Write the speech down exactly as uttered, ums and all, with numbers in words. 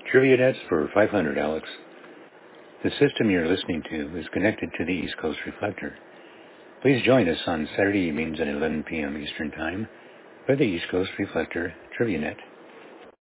Trivia Nets for five hundred, Alex. The system you're listening to is connected to the East Coast Reflector. Please join us on Saturday evenings at eleven p.m. Eastern Time for the East Coast Reflector Trivia Net.